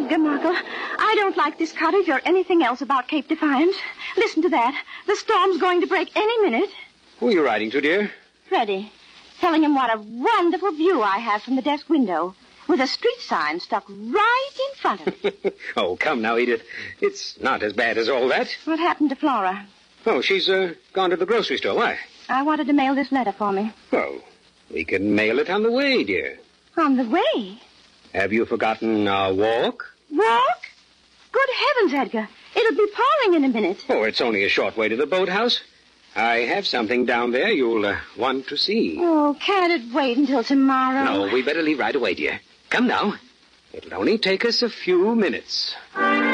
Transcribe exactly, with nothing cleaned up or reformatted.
Edgar Markle, I don't like this cottage or anything else about Cape Defiance. Listen to that. The storm's going to break any minute. Who are you writing to, dear? Freddie. Telling him what a wonderful view I have from the desk window, with a street sign stuck right in front of it. Oh, come now, Edith. It's not as bad as all that. What happened to Flora? Oh, she's uh, gone to the grocery store. Why? I wanted to mail this letter for me. Well, we can mail it on the way, dear. On the way? Have you forgotten our walk? Walk? Good heavens, Edgar. It'll be pouring in a minute. Oh, it's only a short way to the boathouse. I have something down there you'll uh, want to see. Oh, can't it wait until tomorrow? No, we better leave right away, dear. Come now. It'll only take us a few minutes.